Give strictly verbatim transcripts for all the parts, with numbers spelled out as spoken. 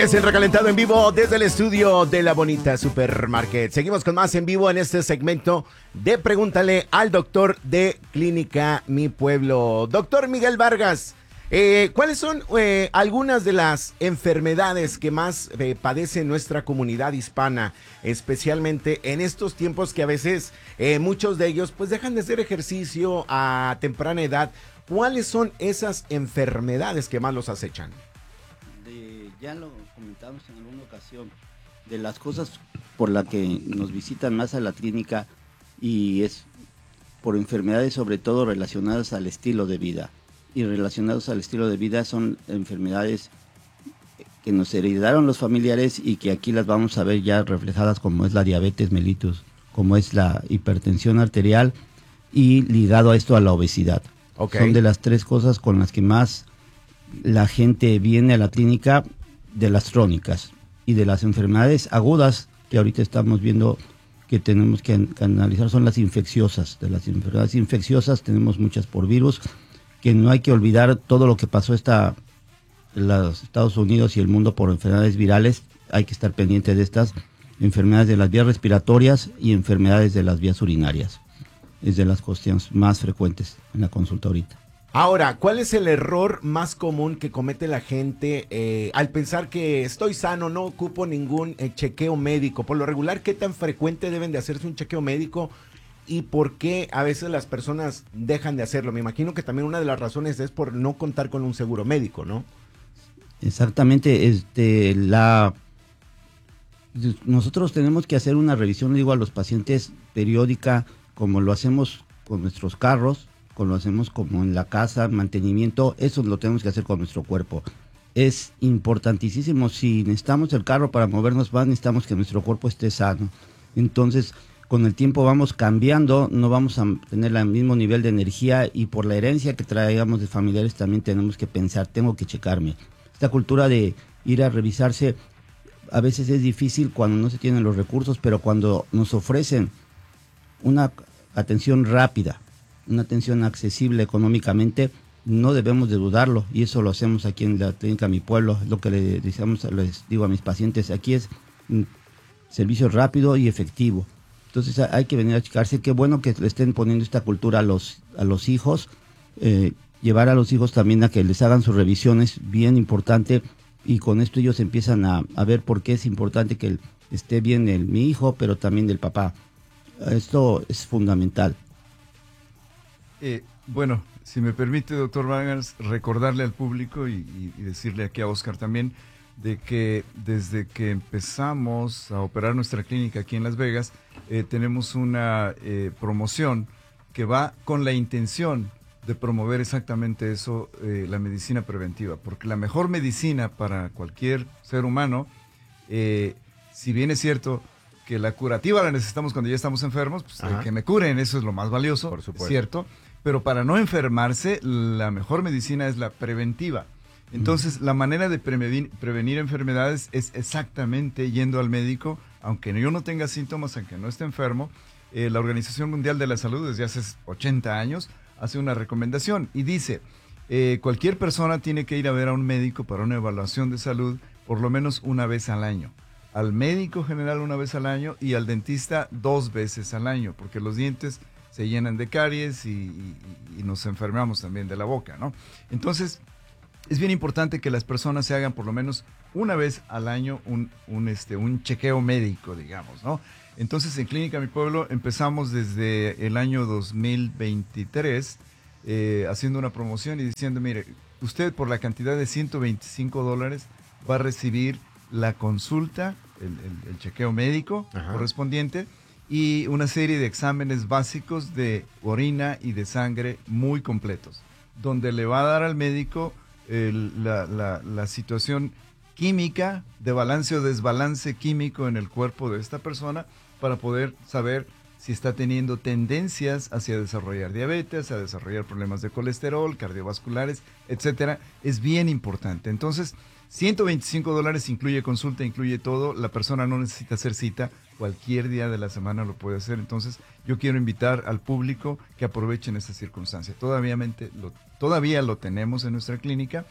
Es el recalentado en vivo desde el estudio de La Bonita Supermarket. Seguimos con más en vivo en este segmento de Pregúntale al doctor de Clínica Mi Pueblo. Doctor Miguel Vargas, eh, ¿cuáles son eh, algunas de las enfermedades que más eh, padece nuestra comunidad hispana? Especialmente en estos tiempos que a veces eh, muchos de ellos pues dejan de hacer ejercicio a temprana edad. ¿Cuáles son esas enfermedades que más los acechan? De, ya lo comentamos en alguna ocasión, de las cosas por las que nos visitan más a la clínica, y es por enfermedades sobre todo relacionadas al estilo de vida. Y relacionados al estilo de vida son enfermedades que nos heredaron los familiares y que aquí las vamos a ver ya reflejadas, como es la diabetes mellitus, como es la hipertensión arterial y ligado a esto a la obesidad. Okay. Son de las tres cosas con las que más la gente viene a la clínica, de las crónicas, y de las enfermedades agudas que ahorita estamos viendo que tenemos que, que analizar son las infecciosas. De las enfermedades infecciosas tenemos muchas por virus, que no hay que olvidar todo lo que pasó esta, en los Estados Unidos y el mundo por enfermedades virales. Hay que estar pendiente de estas enfermedades de las vías respiratorias y enfermedades de las vías urinarias. Es de las cuestiones más frecuentes en la consulta ahorita. Ahora, ¿cuál es el error más común que comete la gente eh, al pensar que estoy sano, no ocupo ningún eh, chequeo médico? Por lo regular, ¿qué tan frecuente deben de hacerse un chequeo médico y por qué a veces las personas dejan de hacerlo? Me imagino que también una de las razones es por no contar con un seguro médico, ¿no? Exactamente, este, la... nosotros tenemos que hacer una revisión, digo, a los pacientes periódica, como lo hacemos con nuestros carros, como lo hacemos como en la casa, mantenimiento. Eso lo tenemos que hacer con nuestro cuerpo. Es importantísimo. Si necesitamos el carro para movernos más, necesitamos que nuestro cuerpo esté sano. Entonces, con el tiempo vamos cambiando, no vamos a tener el mismo nivel de energía, y por la herencia que traigamos de familiares también tenemos que pensar, tengo que checarme. Esta cultura de ir a revisarse a veces es difícil cuando no se tienen los recursos, pero cuando nos ofrecen una atención rápida, una atención accesible económicamente, no debemos de dudarlo, y eso lo hacemos aquí en la clínica Mi Pueblo. Es lo que le decimos, les digo a mis pacientes, aquí es un servicio rápido y efectivo. Entonces hay que venir a checarse. Qué bueno que le estén poniendo esta cultura a los, a los hijos, eh, llevar a los hijos también a que les hagan sus revisiones, bien importante, y con esto ellos empiezan a, a ver por qué es importante que esté bien el, mi hijo, pero también el papá. Esto es fundamental. Eh, bueno, si me permite, doctor Vargas, recordarle al público y, y, y decirle aquí a Oscar también, de que desde que empezamos a operar nuestra clínica aquí en Las Vegas, eh, tenemos una eh, promoción que va con la intención de promover exactamente eso, eh, la medicina preventiva, porque la mejor medicina para cualquier ser humano, eh, si bien es cierto que la curativa la necesitamos cuando ya estamos enfermos, pues eh, que me curen, eso es lo más valioso, por supuesto, cierto, pero para no enfermarse, la mejor medicina es la preventiva. Entonces, mm. la manera de prevenir, prevenir enfermedades es exactamente yendo al médico, aunque yo no tenga síntomas, aunque no esté enfermo. Eh, la Organización Mundial de la Salud, desde hace ochenta años, hace una recomendación y dice, eh, cualquier persona tiene que ir a ver a un médico para una evaluación de salud por lo menos una vez al año. Al médico general una vez al año y al dentista dos veces al año, porque los dientes se llenan de caries y, y, y nos enfermamos también de la boca, ¿no? Entonces, es bien importante que las personas se hagan por lo menos una vez al año un, un, este, un chequeo médico, digamos, ¿no? Entonces, en Clínica Mi Pueblo empezamos desde el año dos mil veintitrés eh, haciendo una promoción y diciendo, mire, usted por la cantidad de ciento veinticinco dólares va a recibir la consulta, el, el, el chequeo médico Ajá. correspondiente, y una serie de exámenes básicos de orina y de sangre muy completos, donde le va a dar al médico el, la, la, la situación química, de balance o desbalance químico en el cuerpo de esta persona, para poder saber si está teniendo tendencias hacia desarrollar diabetes, a desarrollar problemas de colesterol, cardiovasculares, etcétera. Es bien importante. Entonces, ciento veinticinco dólares incluye consulta, incluye todo. La persona no necesita hacer cita, cualquier día de la semana lo puede hacer. Entonces, yo quiero invitar al público que aprovechen esta circunstancia. Todavía lo, todavía lo tenemos en nuestra clínica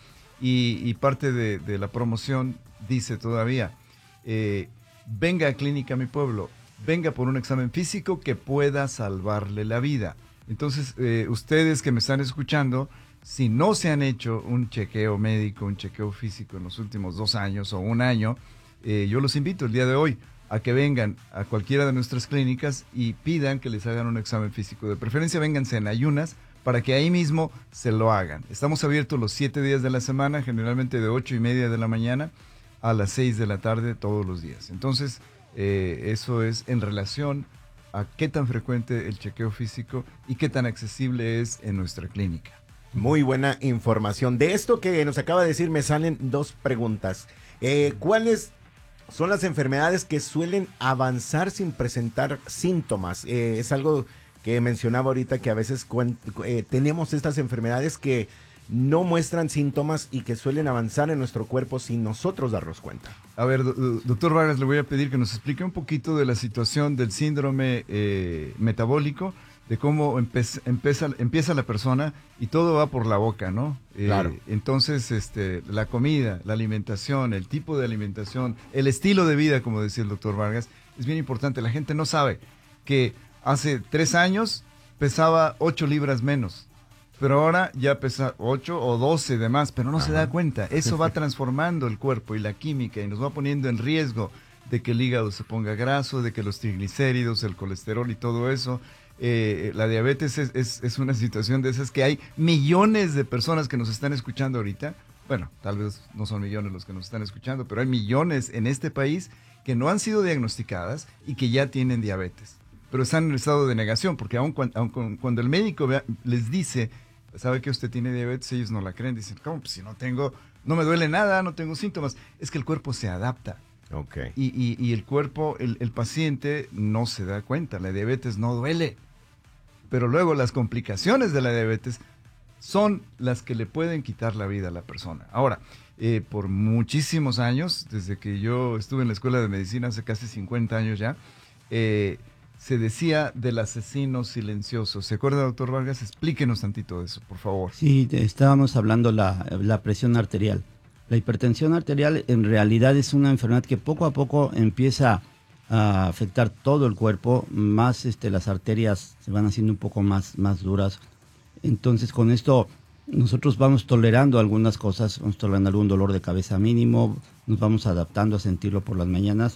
Y, y parte de, de la promoción dice todavía, eh, venga a Clínica Mi Pueblo, venga por un examen físico que pueda salvarle la vida. Entonces, eh, ustedes que me están escuchando, si no se han hecho un chequeo médico, un chequeo físico en los últimos dos años o un año, eh, yo los invito el día de hoy a que vengan a cualquiera de nuestras clínicas y pidan que les hagan un examen físico. De preferencia, vénganse en ayunas para que ahí mismo se lo hagan. Estamos abiertos los siete días de la semana, generalmente de ocho y media de la mañana a las seis de la tarde todos los días. Entonces, eh, eso es en relación a qué tan frecuente el chequeo físico y qué tan accesible es en nuestra clínica. Muy buena información. De esto que nos acaba de decir me salen dos preguntas. Eh, ¿Cuáles son las enfermedades que suelen avanzar sin presentar síntomas? Eh, es algo que mencionaba ahorita, que a veces eh, tenemos estas enfermedades que no muestran síntomas y que suelen avanzar en nuestro cuerpo sin nosotros darnos cuenta. A ver, do, doctor Vargas, le voy a pedir que nos explique un poquito de la situación del síndrome eh, metabólico, de cómo empe- empieza, empieza la persona y todo va por la boca, ¿no? Eh, Claro. Entonces, este, la comida, la alimentación, el tipo de alimentación, el estilo de vida, como decía el doctor Vargas, es bien importante. La gente no sabe que hace tres años pesaba ocho libras menos, pero ahora ya pesa ocho o doce de más, pero no Ajá. se da cuenta. Eso va transformando el cuerpo y la química y nos va poniendo en riesgo de que el hígado se ponga graso, de que los triglicéridos, el colesterol y todo eso. Eh, la diabetes es, es, es una situación de esas que hay millones de personas que nos están escuchando ahorita. Bueno, tal vez no son millones los que nos están escuchando, pero hay millones en este país que no han sido diagnosticadas y que ya tienen diabetes. Pero están en estado de negación, porque aun cuando, aun cuando el médico vea, les dice, ¿sabe que usted tiene diabetes? Ellos no la creen. Dicen, ¿cómo? Pues si no tengo, no me duele nada, no tengo síntomas. Es que el cuerpo se adapta. Okay. Y, y, y el cuerpo, el, el paciente no se da cuenta. La diabetes no duele. Pero luego las complicaciones de la diabetes son las que le pueden quitar la vida a la persona. Ahora, eh, por muchísimos años, desde que yo estuve en la escuela de medicina hace casi cincuenta años ya, eh, se decía del asesino silencioso. ¿Se acuerda, doctor Vargas? Explíquenos tantito de eso, por favor. Sí, estábamos hablando la, la presión arterial. La hipertensión arterial en realidad es una enfermedad que poco a poco empieza a afectar todo el cuerpo, más este, las arterias se van haciendo un poco más, más duras. Entonces con esto nosotros vamos tolerando algunas cosas, vamos tolerando algún dolor de cabeza mínimo, nos vamos adaptando a sentirlo por las mañanas,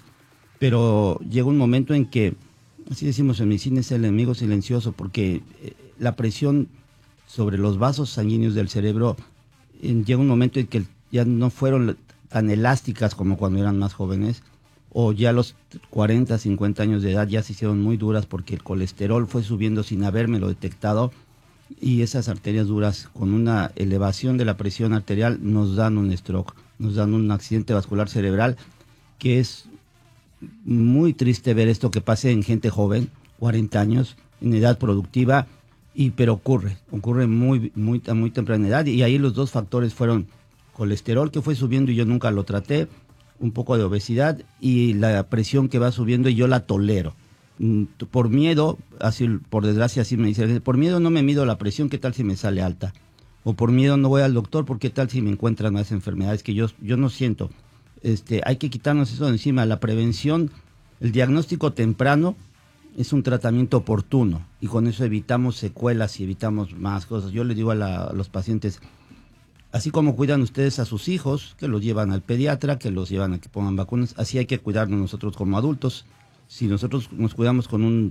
pero llega un momento en que, así decimos en medicina, es el enemigo silencioso, porque la presión sobre los vasos sanguíneos del cerebro eh, llega un momento en que ya no fueron tan elásticas como cuando eran más jóvenes, o ya a los cuarenta, cincuenta años de edad ya se hicieron muy duras porque el colesterol fue subiendo sin habérmelo detectado, y esas arterias duras con una elevación de la presión arterial nos dan un stroke, nos dan un accidente vascular cerebral, que es muy triste ver esto que pase en gente joven, cuarenta años, en edad productiva, y pero ocurre, ocurre muy, muy, a muy temprana edad, y ahí los dos factores fueron colesterol que fue subiendo y yo nunca lo traté, un poco de obesidad y la presión que va subiendo y yo la tolero. Por miedo, así por desgracia así me dice, por miedo no me mido la presión, ¿qué tal si me sale alta? O por miedo no voy al doctor, ¿por qué tal si me encuentran más enfermedades que yo, yo no siento? Este, hay que quitarnos eso de encima. La prevención, el diagnóstico temprano es un tratamiento oportuno y con eso evitamos secuelas y evitamos más cosas. Yo les digo a, la, a los pacientes, así como cuidan ustedes a sus hijos, que los llevan al pediatra, que los llevan a que pongan vacunas, así hay que cuidarnos nosotros como adultos. Si nosotros nos cuidamos con un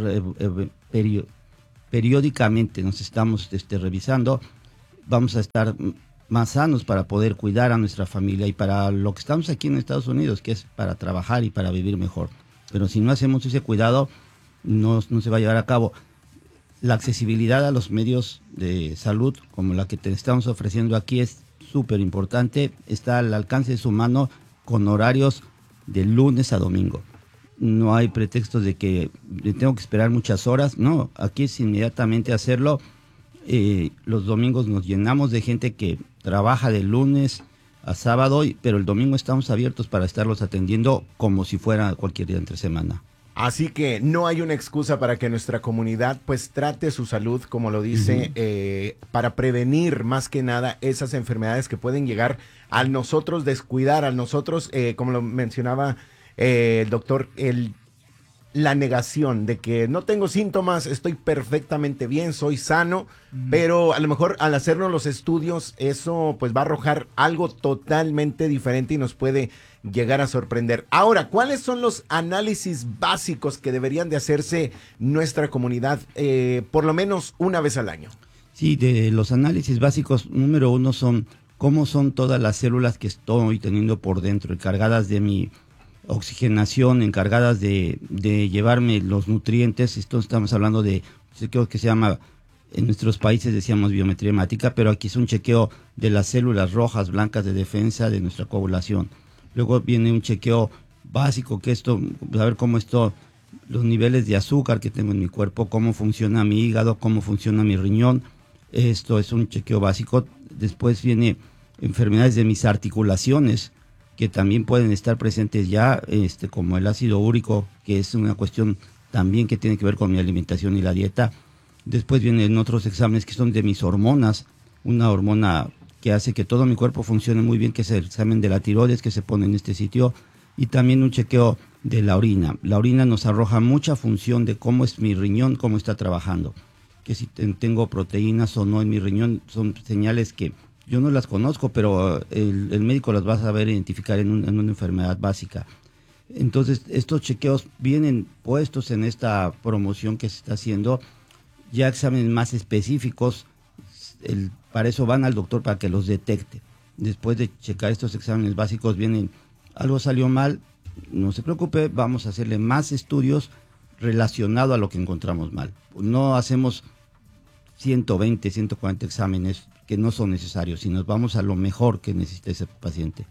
perio, periódicamente, nos estamos este, revisando, vamos a estar más sanos para poder cuidar a nuestra familia y para lo que estamos aquí en Estados Unidos, que es para trabajar y para vivir mejor. Pero si no hacemos ese cuidado, no, no se va a llevar a cabo. La accesibilidad a los medios de salud, como la que te estamos ofreciendo aquí, es súper importante. Está al alcance de su mano con horarios de lunes a domingo. No hay pretextos de que tengo que esperar muchas horas. No, aquí es inmediatamente hacerlo. Eh, los domingos nos llenamos de gente que trabaja de lunes a sábado, pero el domingo estamos abiertos para estarlos atendiendo como si fuera cualquier día entre semana. Así que no hay una excusa para que nuestra comunidad pues trate su salud, como lo dice, uh-huh. eh, para prevenir más que nada esas enfermedades que pueden llegar a nosotros descuidar, a nosotros, eh, como lo mencionaba eh, el doctor, el, la negación de que no tengo síntomas, estoy perfectamente bien, soy sano, uh-huh. pero a lo mejor al hacernos los estudios eso pues va a arrojar algo totalmente diferente y nos puede llegar a sorprender. Ahora, ¿cuáles son los análisis básicos que deberían de hacerse nuestra comunidad eh, por lo menos una vez al año? Sí, de los análisis básicos, número uno son cómo son todas las células que estoy teniendo por dentro, encargadas de mi oxigenación, encargadas de, de llevarme los nutrientes. Esto estamos hablando de chequeo que se llama, en nuestros países decíamos biometría hemática, pero aquí es un chequeo de las células rojas, blancas de defensa de nuestra coagulación. Luego viene un chequeo básico, que esto, saber cómo esto, los niveles de azúcar que tengo en mi cuerpo, cómo funciona mi hígado, cómo funciona mi riñón. Esto es un chequeo básico. Después viene enfermedades de mis articulaciones, que también pueden estar presentes ya, este, como el ácido úrico, que es una cuestión también que tiene que ver con mi alimentación y la dieta. Después vienen otros exámenes que son de mis hormonas, una hormona que hace que todo mi cuerpo funcione muy bien, que es el examen de la tiroides que se pone en este sitio, y también un chequeo de la orina. La orina nos arroja mucha función de cómo es mi riñón, cómo está trabajando, que si tengo proteínas o no en mi riñón, son señales que yo no las conozco, pero el, el médico las va a saber identificar en, un, en una enfermedad básica. Entonces, estos chequeos vienen puestos en esta promoción que se está haciendo, ya exámenes más específicos. El, para eso van al doctor, para que los detecte. Después de checar estos exámenes básicos, vienen, algo salió mal, no se preocupe, vamos a hacerle más estudios relacionados a lo que encontramos mal. No hacemos ciento veinte, ciento cuarenta exámenes que no son necesarios, sino vamos a lo mejor que necesita ese paciente.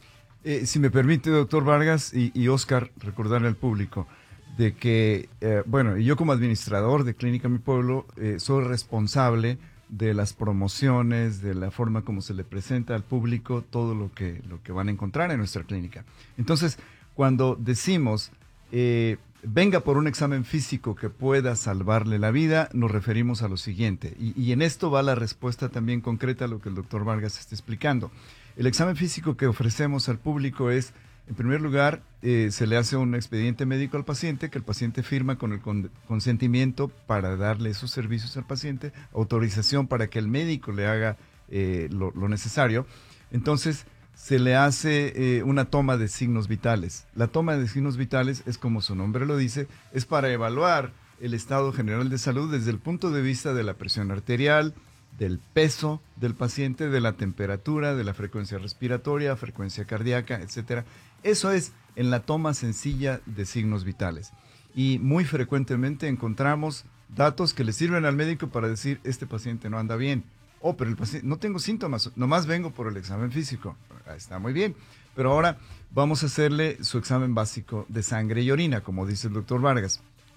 Eh, si me permite, doctor Vargas y, y Oscar, recordarle al público de que, eh, bueno, yo como administrador de Clínica Mi Pueblo, eh, soy responsable de las promociones, de la forma como se le presenta al público todo lo que, lo que van a encontrar en nuestra clínica. Entonces, cuando decimos, eh, venga por un examen físico que pueda salvarle la vida, nos referimos a lo siguiente. Y, y en esto va la respuesta también concreta a lo que el doctor Vargas está explicando. El examen físico que ofrecemos al público es, en primer lugar, eh, se le hace un expediente médico al paciente, que el paciente firma con el con, consentimiento para darle esos servicios al paciente, autorización para que el médico le haga eh, lo, lo necesario. Entonces, se le hace eh, una toma de signos vitales. La toma de signos vitales es, como su nombre lo dice, es para evaluar el estado general de salud desde el punto de vista de la presión arterial, del peso del paciente, de la temperatura, de la frecuencia respiratoria, frecuencia cardíaca, etcétera. Eso es en la toma sencilla de signos vitales. Y muy frecuentemente encontramos datos que le sirven al médico para decir, este paciente no anda bien. Oh, pero el paciente, no tengo síntomas, nomás vengo por el examen físico. Está muy bien. Pero ahora vamos a hacerle su examen básico de sangre y orina, como dice el doctor Vargas.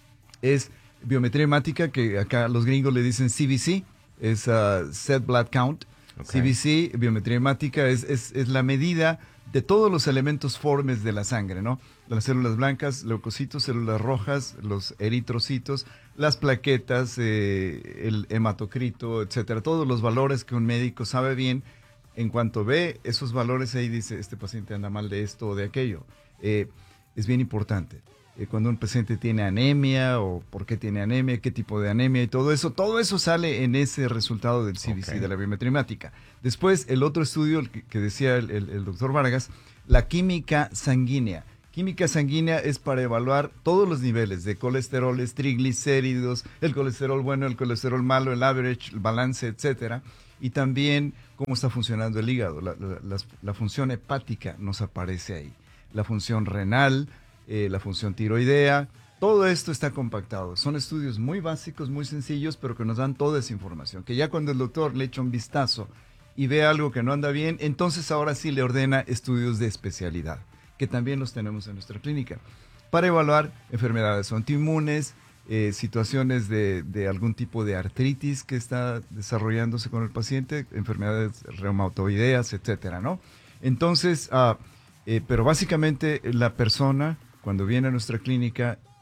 Es biometría hemática, que acá los gringos le dicen C B C, es uh, Set Blood Count. Okay. C B C, biometría hemática, es, es, es la medida de todos los elementos formes de la sangre, ¿no? Las células blancas, leucocitos, células rojas, los eritrocitos, las plaquetas, eh, el hematocrito, etcétera. Todos los valores que un médico sabe bien. En cuanto ve esos valores ahí dice, este paciente anda mal de esto o de aquello. Eh, es bien importante. Eh, cuando un paciente tiene anemia o por qué tiene anemia, qué tipo de anemia y todo eso, todo eso sale en ese resultado del C B C, okay, de la biometría hemática. Después, el otro estudio que, que decía el, el, el doctor Vargas, la química sanguínea. Química sanguínea es para evaluar todos los niveles de colesteroles, triglicéridos, el colesterol bueno, el colesterol malo, el average, el balance, etcétera. Y también cómo está funcionando el hígado. La, la, la, la función hepática nos aparece ahí. La función renal, eh, la función tiroidea, todo esto está compactado. Son estudios muy básicos, muy sencillos, pero que nos dan toda esa información. Que ya cuando el doctor le echa un vistazo y ve algo que no anda bien, entonces ahora sí le ordena estudios de especialidad, que también los tenemos en nuestra clínica, para evaluar enfermedades autoinmunes, eh, situaciones de, de algún tipo de artritis que está desarrollándose con el paciente, enfermedades reumatoideas, etcétera, ¿no? Entonces, uh, eh, pero básicamente la persona, cuando viene a nuestra clínica,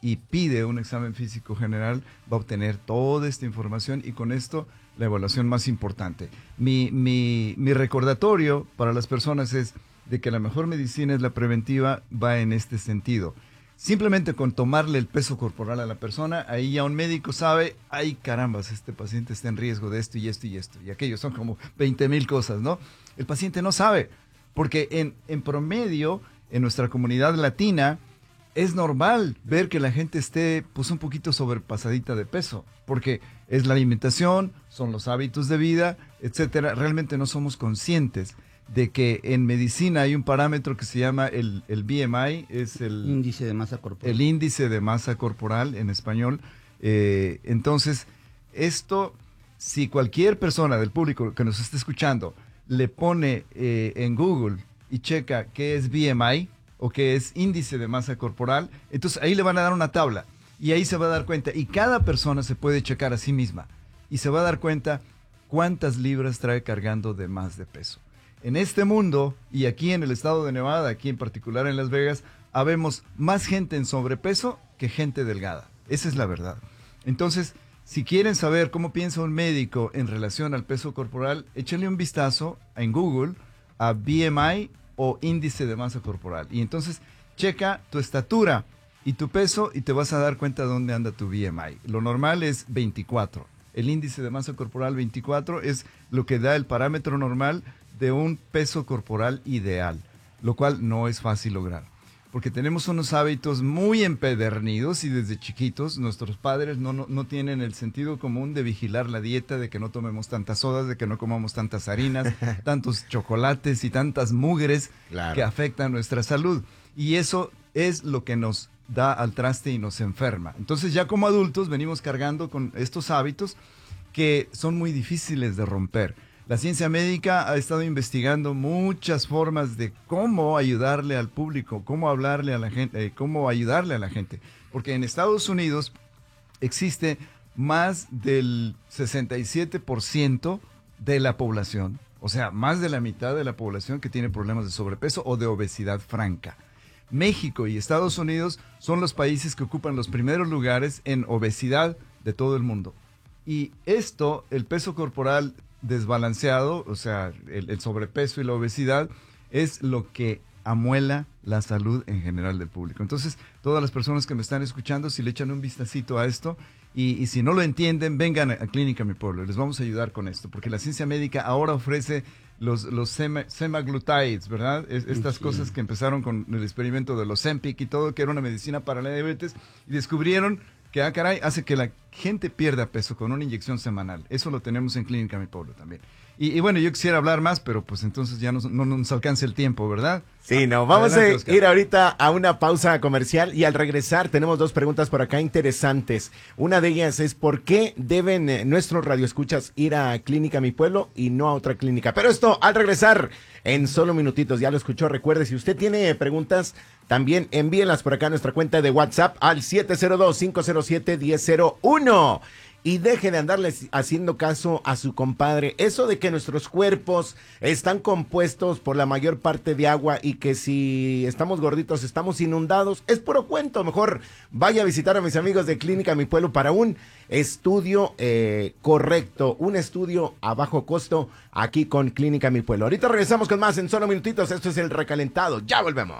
y pide un examen físico general, va a obtener toda esta información y con esto la evaluación más importante. Mi, mi, mi recordatorio para las personas es de que la mejor medicina es la preventiva, va en este sentido. Simplemente con tomarle el peso corporal a la persona, ahí ya un médico sabe, ay carambas, este paciente está en riesgo de esto y esto y esto, y aquello, son como veinte mil cosas, ¿no? El paciente no sabe, porque en, en promedio, en nuestra comunidad latina, es normal ver que la gente esté pues un poquito sobrepasadita de peso, porque es la alimentación, son los hábitos de vida, etcétera. Realmente no somos conscientes de que en medicina hay un parámetro que se llama el, el B M I, es el índice de masa corporal. El índice de masa corporal en español. Eh, entonces, esto, si cualquier persona del público que nos esté escuchando le pone eh, en Google y checa qué es B M I o qué es índice de masa corporal, entonces ahí le van a dar una tabla y ahí se va a dar cuenta, y cada persona se puede checar a sí misma y se va a dar cuenta cuántas libras trae cargando de más de peso. En este mundo, y aquí en el estado de Nevada, aquí en particular en Las Vegas, habemos más gente en sobrepeso que gente delgada. Esa es la verdad. Entonces, si quieren saber cómo piensa un médico en relación al peso corporal, échenle un vistazo en Google a B M I o índice de masa corporal. Y entonces, checa tu estatura y tu peso y te vas a dar cuenta de dónde anda tu B M I. Lo normal es veinticuatro. El índice de masa corporal veinticuatro es lo que da el parámetro normal de un peso corporal ideal, lo cual no es fácil lograr, porque tenemos unos hábitos muy empedernidos y desde chiquitos nuestros padres no, no, no tienen el sentido común de vigilar la dieta, de que no tomemos tantas sodas, de que no comamos tantas harinas, tantos chocolates y tantas mugres claro. que afectan nuestra salud. Y eso es lo que nos da al traste y nos enferma. Entonces ya como adultos venimos cargando con estos hábitos que son muy difíciles de romper. La ciencia médica ha estado investigando muchas formas de cómo ayudarle al público, cómo hablarle a la gente, eh, cómo ayudarle a la gente. Porque en Estados Unidos existe más del sesenta y siete por ciento de la población, o sea, más de la mitad de la población que tiene problemas de sobrepeso o de obesidad franca. México y Estados Unidos son los países que ocupan los primeros lugares en obesidad de todo el mundo. Y esto, el peso corporal desbalanceado, o sea, el, el sobrepeso y la obesidad, es lo que amuela la salud en general del público. Entonces, todas las personas que me están escuchando, si le echan un vistacito a esto, y, y si no lo entienden, vengan a, a Clínica Mi Pueblo, les vamos a ayudar con esto, porque la ciencia médica ahora ofrece los, los sema, semaglutides, ¿verdad? Es, estas sí. cosas que empezaron con el experimento de los Ozempic y todo, que era una medicina para la diabetes, y descubrieron que, ah, caray, hace que la gente pierda peso con una inyección semanal. Eso lo tenemos en Clínica Mi Pueblo también. Y, y bueno, yo quisiera hablar más, pero pues entonces ya no, no nos alcance el tiempo, ¿verdad? Sí, no, vamos Adelante, a Oscar. ir ahorita a una pausa comercial y al regresar tenemos dos preguntas por acá interesantes. Una de ellas es ¿por qué deben eh, nuestros radioescuchas ir a Clínica Mi Pueblo y no a otra clínica? Pero esto al regresar en solo minutitos, ya lo escuchó. Recuerde, si usted tiene preguntas, también envíenlas por acá a nuestra cuenta de WhatsApp al siete cero dos, cinco cero siete, uno cero cero uno. Y deje de andarle haciendo caso a su compadre. Eso de que nuestros cuerpos están compuestos por la mayor parte de agua y que si estamos gorditos estamos inundados, es puro cuento. Mejor vaya a visitar a mis amigos de Clínica Mi Pueblo para un estudio eh, correcto, un estudio a bajo costo aquí con Clínica Mi Pueblo. Ahorita regresamos con más en solo minutitos. Esto es El Recalentado. Ya volvemos.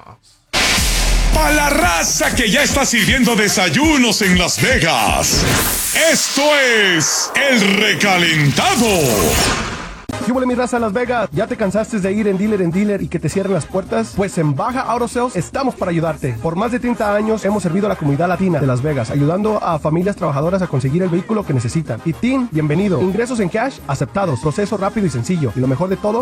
Para la raza que ya está sirviendo desayunos en Las Vegas, esto es El Recalentado. ¿Qué huele mi raza Las Vegas? ¿Ya te cansaste de ir en dealer en dealer y que te cierren las puertas? Pues en Baja Auto Sales estamos para ayudarte. Por más de treinta años hemos servido a la comunidad latina de Las Vegas, ayudando a familias trabajadoras a conseguir el vehículo que necesitan. Y Team, bienvenido. Ingresos en cash aceptados, proceso rápido y sencillo. Y lo mejor de todo,